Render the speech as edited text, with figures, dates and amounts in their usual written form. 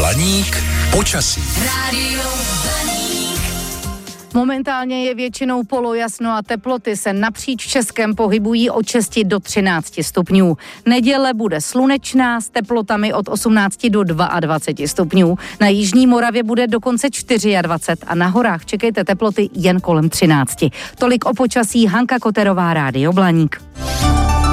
Blaník počasí. Rádio Blaník. Momentálně je většinou polojasno a teploty se napříč Českem pohybují od 6 do 13 stupňů. Neděle bude slunečná s teplotami od 18 do 22 stupňů. Na jižní Moravě bude dokonce 24 a na horách čekejte teploty jen kolem 13. Tolik o počasí, Hanka Koterová, Rádio Blaník.